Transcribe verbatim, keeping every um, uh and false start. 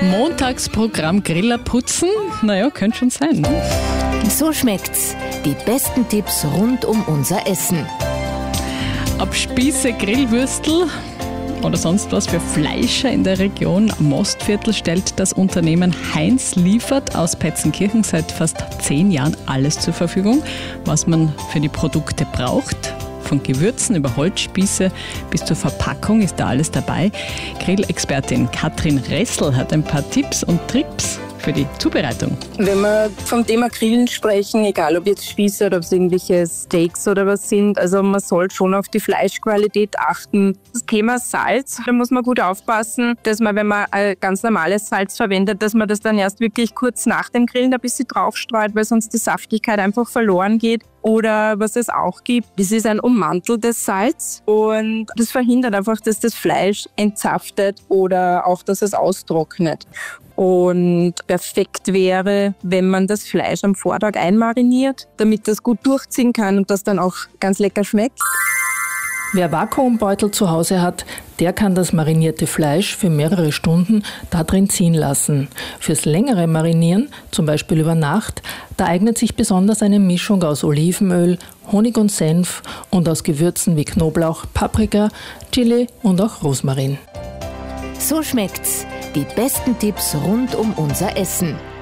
Montagsprogramm Griller putzen? Naja, könnte schon sein. Ne? So schmeckt's. Die besten Tipps rund um unser Essen. Ob Spieße, Grillwürstel oder sonst was für Fleischer in der Region. Am Mostviertel stellt das Unternehmen Heinz Liefert aus Petzenkirchen seit fast zehn Jahren alles zur Verfügung, was man für die Produkte braucht. Von Gewürzen über Holzspieße bis zur Verpackung ist da alles dabei. Grillexpertin Katrin Ressel hat ein paar Tipps und Tricks für die Zubereitung. Wenn wir vom Thema Grillen sprechen, egal ob jetzt Spieße oder ob es irgendwelche Steaks oder was sind, also man soll schon auf die Fleischqualität achten. Das Thema Salz, da muss man gut aufpassen, dass man, wenn man ein ganz normales Salz verwendet, dass man das dann erst wirklich kurz nach dem Grillen ein bisschen draufstreut, weil sonst die Saftigkeit einfach verloren geht. Oder was es auch gibt, das ist ein ummanteltes Salz und das verhindert einfach, dass das Fleisch entzaftet oder auch, dass es austrocknet. Und perfekt wäre, wenn man das Fleisch am Vortag einmariniert, damit das gut durchziehen kann und das dann auch ganz lecker schmeckt. Wer Vakuumbeutel zu Hause hat, der kann das marinierte Fleisch für mehrere Stunden da drin ziehen lassen. Fürs längere Marinieren, zum Beispiel über Nacht, da eignet sich besonders eine Mischung aus Olivenöl, Honig und Senf und aus Gewürzen wie Knoblauch, Paprika, Chili und auch Rosmarin. So schmeckt's. Die besten Tipps rund um unser Essen.